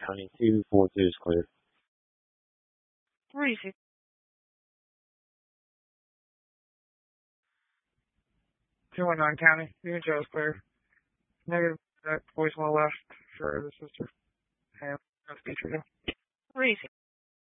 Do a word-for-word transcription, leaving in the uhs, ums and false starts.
County two four two is clear. three six. two one nine County. You can show us clear. Negative. That voicemail left for the sister. And that's speech radio. three six.